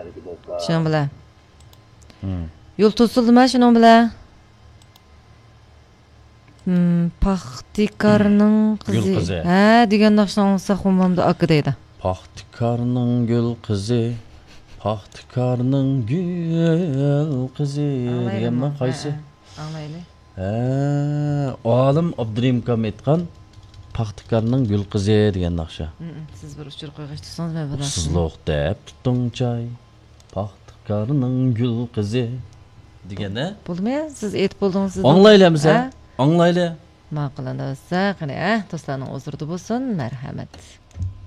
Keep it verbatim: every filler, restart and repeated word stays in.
Şunun bilan. Yo'l to'sildimi şunun bilan? Hmm, paxtikarning qizi. Ha, degan naqshni xumamda aka deydi. Paxtikarning gul qizi, paxtikarning gul qizi deganmi qaysi? Anglayli. Ha, olim Abdurahim aytgan paxtikarning gul qizi degan naqsha. Siz bir uchur qo'ygaч tutsangiz men bilasizmi? Sizliq deb tutding chay. Paxtikarning gul qizi deganda. Bo'lmaymi? Siz aytib bo'ldingiz siz. Anglaylamsiz? Anglayli. Ma'qulanda bo'lsa, qani, do'stlarning o'zrida bo'lsin. Marhamat.